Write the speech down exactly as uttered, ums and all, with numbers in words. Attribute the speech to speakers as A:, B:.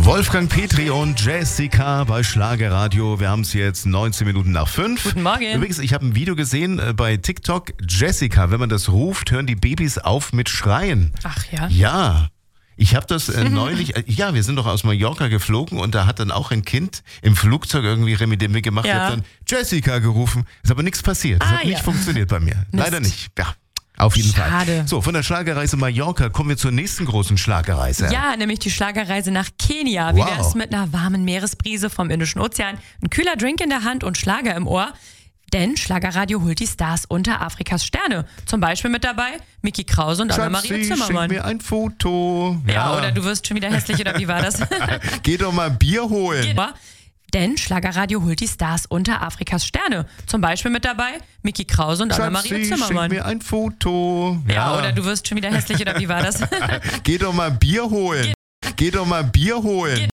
A: Wolfgang Petri und Jessica bei Schlagerradio. Wir haben es jetzt neunzehn Minuten nach fünf.
B: Guten Morgen.
A: Übrigens, ich habe ein Video gesehen äh, bei TikTok. Jessica, wenn man das ruft, hören die Babys auf mit Schreien.
B: Ach ja?
A: Ja. Ich habe das äh, neulich, äh, ja, wir sind doch aus Mallorca geflogen und da hat dann auch ein Kind im Flugzeug irgendwie Remidemme gemacht.
B: Ja.
A: Ich habe dann Jessica gerufen. Ist aber nichts passiert. Das
B: Ah,
A: hat nicht
B: ja.
A: funktioniert bei mir.
B: Mist.
A: Leider nicht. Ja. Auf jeden
B: Schade.
A: Fall. So, von der Schlagerreise Mallorca kommen wir zur nächsten großen Schlagerreise.
B: Ja, nämlich die Schlagerreise nach Kenia. Wie
A: Wow.
B: wär's mit einer warmen Meeresbrise vom Indischen Ozean, ein kühler Drink in der Hand und Schlager im Ohr? Denn Schlagerradio holt die Stars unter Afrikas Sterne. Zum Beispiel mit dabei Micky Krause und Anna-Maria
A: Schatzi,
B: Zimmermann.
A: schick mir ein Foto.
B: Ja, oder du wirst schon wieder hässlich, oder wie war das?
A: Geh doch mal Bier holen.
B: Denn Schlagerradio holt die Stars unter Afrikas Sterne. Zum Beispiel mit dabei Micky Krause und Anna-Maria
A: Schatzi,
B: Zimmermann.
A: schick mir ein Foto.
B: Ja, oder du wirst schon wieder hässlich, oder wie war das?
A: Geh doch mal Bier holen. Geh doch mal Bier holen.